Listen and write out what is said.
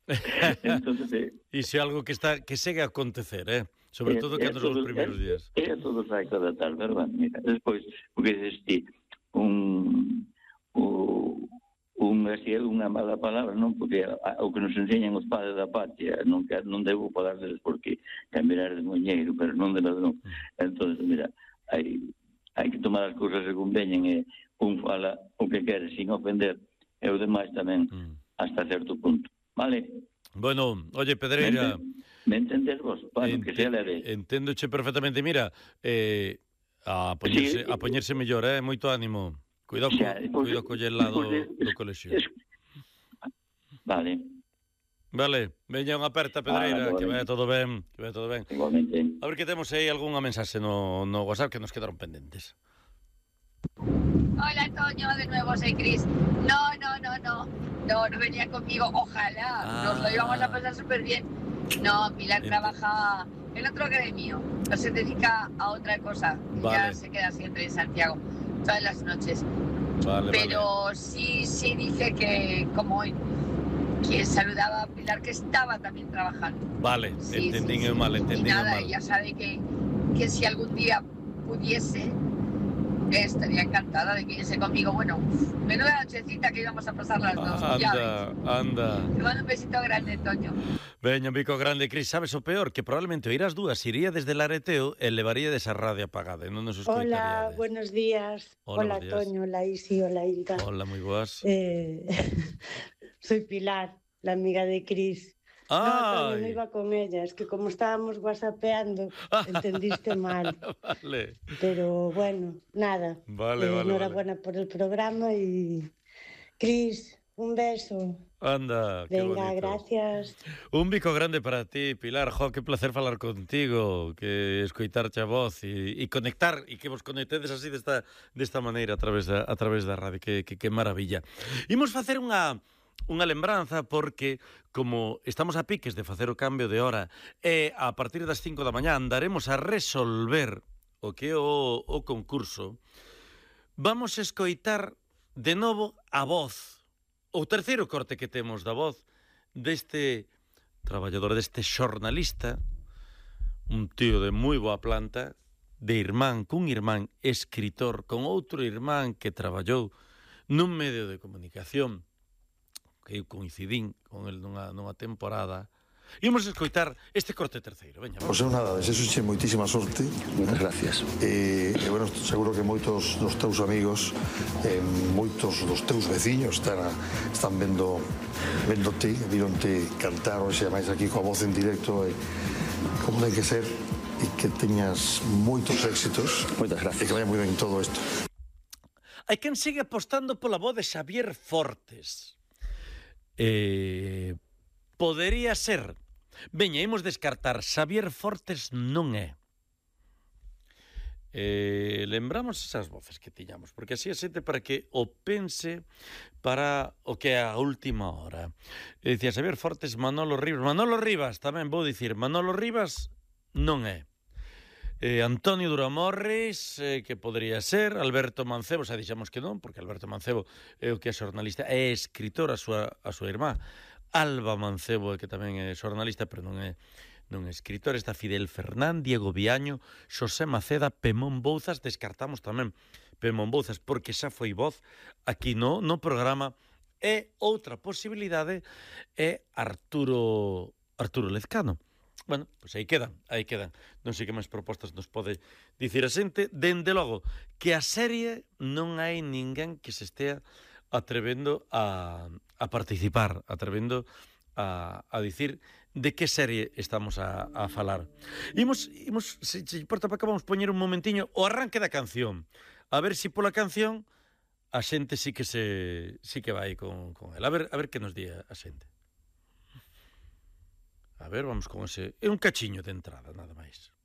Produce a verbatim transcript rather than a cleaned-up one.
Entonces, Iso é algo que está que segue a acontecer, eh? Sobre é, todo é cando son os todo, primeiros é, días. é todo saco da tarde, verdad? Mira, despois, o que dices ti, un, o, un, así, unha mala palabra, non? Porque a, o que nos enseñan os padres da patria, non, que, non debo falarles porque cambiar de moñeiro, pero non de ladrón. Entonces, mira, hai, hai que tomar as cousas según veñen, e un fala o que quere sin ofender, e o demais tamén mm. hasta certo punto. Vale? Bueno, oye, Pedreira... Me entendes vos? Bueno, Ente, que se leve. Enténdoche perfectamente. Mira, eh, a poñerse, sí, a poñerse mellor, eh? Moito ánimo. Cuidado, xa, co, cuidado co gelado de, do colexio. Es, vale. Vale, veña unha aperta, Pedreira, ah, que vaya todo ben, que vaya todo ben. Igualmente. A ver que temos aí algunha mensaxe no, no WhatsApp que nos quedaron pendentes. Hola, Toño, de nuevo soy Cris. No, no, no, no. No, no venía conmigo. Ojalá. Ah. Nos lo íbamos a pasar súper bien. No, Pilar Ent... trabaja en otro gremio. No se dedica a otra cosa. Vale. Ya se queda siempre en Santiago. Todas las noches. Vale, Pero vale. sí, sí dice que como hoy, que saludaba a Pilar, que estaba también trabajando. Vale, sí, entendí sí, sí. mal, entendí y nada, mal. Ya sabe que, que si algún día pudiese, estaría encantada de que viniese conmigo. Bueno, menuda nochecita que íbamos a pasar las dos. Anda, ya ves. anda. Te mando un besito grande, Toño. Veña, un bico grande, Cris. Sabes o peor? Que probablemente oirás dúas, iría desde el areteo e levaría desa radio apagada e non nos escoitaríades. Hola, buenos días. Hola, hola días. Toño, hola Isi, hola Hilda. Hola, moi boas. Eh, soy Pilar, la amiga de Cris. Ay. No, Toño, no iba con ella, es que como estábamos whatsappeando, entendiste mal. Vale. Pero bueno, nada. Vale, eh, vale. Enhorabuena vale. por el programa y Cris, un beso. Anda, qué Venga, bonito. gracias. Un bico grande para ti, Pilar. Jo, qué placer falar contigo, que escoitarte a voz e, e conectar, e que vos conectedes así desta, desta maneira a través da, a través da radio. Que, que, que maravilla. Imos facer unha... unha lembranza porque como estamos a piques de facer o cambio de hora e a partir das cinco da mañá andaremos a resolver o que é o, o concurso, vamos a escoitar de novo a voz, o terceiro corte que temos da voz deste traballador, deste xornalista, un tío de moi boa planta, de irmán, cun irmán escritor, con outro irmán que traballou nun medio de comunicación, que eu coincidín con el nunha, nunha temporada. Imos escoitar este corte terceiro. Veña, vamos. Pois eu nada, desexoche moitísima sorte. Moitas gracias. E, e bueno, seguro que moitos dos teus amigos, eh, moitos dos teus veciños están, a, están vendo vendote, vironte cantar hoxe máis aquí coa voz en directo, e como ten que ser, e que teñas moitos éxitos. Moitas gracias. E que vaya moi ben todo isto. Hai quen sigue apostando pola voz de Xavier Fortes. Eh, podería ser. Veña, imos descartar. Xavier Fortes non é. Eh, lembramos esas voces que tiñamos, porque así a xente para que o pense para o que é a última hora. E dicía Xavier Fortes, Manolo Rivas. Manolo Rivas, tamén vou dicir, Manolo Rivas non é. Eh, Antonio Duramorris, eh, que podría ser, Alberto Mancebo, xa dixemos que non, porque Alberto Mancebo é o que é xornalista, é escritor a súa, a súa irmá. Alba Mancebo, que tamén é xornalista, pero non é, non é escritor. Está Fidel Fernán, Diego Viaño, Xosé Maceda, Pemón Bouzas, descartamos tamén Pemón Bouzas, porque xa foi voz aquí no, no programa. E outra posibilidade é Arturo, Arturo Lezcano. Bueno, pois aí quedan, aí quedan. Non sei que máis propostas nos pode dicir a xente. Dende logo, que a serie non hai ninguén que se estea atrevendo a, a participar, atrevendo a, a dicir de que serie estamos a, a falar. Imos, imos, se, se importa para cá, vamos poñer un momentiño o arranque da canción. A ver se si pola canción a xente sí que se sí que vai con, con ela. A ver, a ver que nos di a xente. A ver, vamos con ese... É un cachiño de entrada, nada máis.